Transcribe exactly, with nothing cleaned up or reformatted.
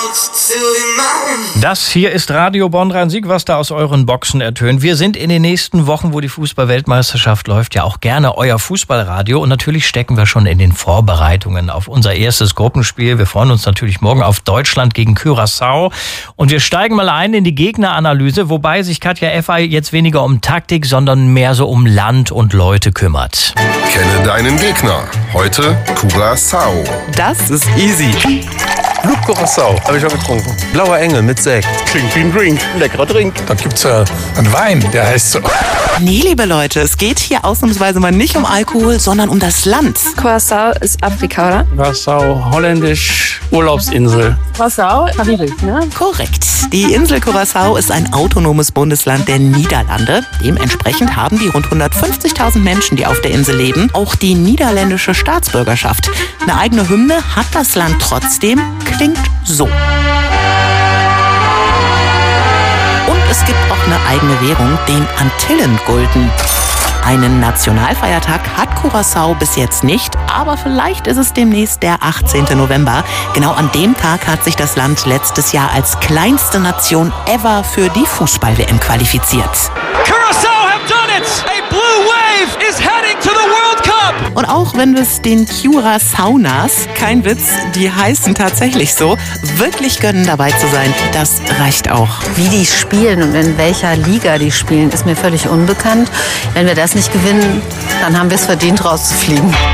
Das hier ist Radio Bonn Rhein-Sieg, was da aus euren Boxen ertönt. Wir sind in den nächsten Wochen, wo die Fußball-Weltmeisterschaft läuft, ja auch gerne euer Fußballradio. Und natürlich stecken wir schon in den Vorbereitungen auf unser erstes Gruppenspiel. Wir freuen uns natürlich morgen auf Deutschland gegen Curaçao. Und wir steigen mal ein in die Gegneranalyse, wobei sich Katja Effa jetzt weniger um Taktik, sondern mehr so um Land und Leute kümmert. Kenne deinen Gegner. Heute Curaçao. Das ist easy. Club Curaçao, habe ich schon getrunken. Blauer Engel mit Sekt. Klingt wie ein Drink. Leckerer Drink. Da gibt's ja einen Wein, der heißt so. Nee, liebe Leute, es geht hier ausnahmsweise mal nicht um Alkohol, sondern um das Land. Curaçao ist Afrika, oder? Curaçao, holländisch, Urlaubsinsel. Curaçao, Karibik, ne? Korrekt. Die Insel Curaçao ist ein autonomes Bundesland der Niederlande. Dementsprechend haben die rund hundertfünfzigtausend Menschen, die auf der Insel leben, auch die niederländische Staatsbürgerschaft. Eine eigene Hymne hat das Land trotzdem, klingt so. Und es gibt auch eine eigene Währung, den Antillengulden. Einen Nationalfeiertag hat Curaçao bis jetzt nicht, aber vielleicht ist es demnächst der achtzehnten November. Genau an dem Tag hat sich das Land letztes Jahr als kleinste Nation ever für die Fußball-W M qualifiziert. Curaçao have done it! A blue wave is heading to the World Cup! Und auch wenn es den Curaçaonas, kein Witz, die heißen tatsächlich so, wirklich gönnen, dabei zu sein, das reicht auch. Wie die spielen und in welcher Liga die spielen, ist mir völlig unbekannt. Wenn wir das nicht gewinnen, dann haben wir es verdient, rauszufliegen.